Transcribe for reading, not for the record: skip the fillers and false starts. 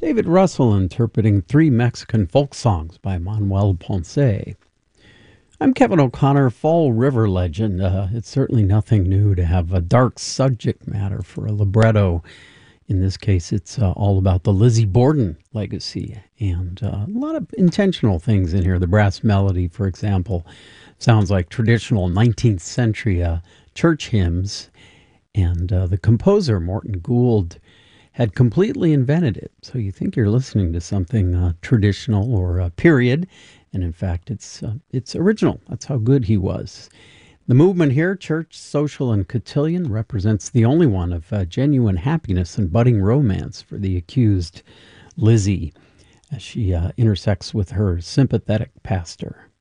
David Russell interpreting three Mexican folk songs by Manuel Ponce. I'm Kevin O'Connor, Fall River legend. It's certainly nothing new to have a dark subject matter for a libretto. In this case, it's all about the Lizzie Borden legacy and a lot of intentional things in here. The brass melody, for example, sounds like traditional 19th century church hymns. And the composer, Morton Gould, had completely invented it. So you think you're listening to something traditional or period, and in fact, it's original. That's how good he was. The movement here, church, social, and cotillion, represents the only one of genuine happiness and budding romance for the accused Lizzie as she intersects with her sympathetic pastor.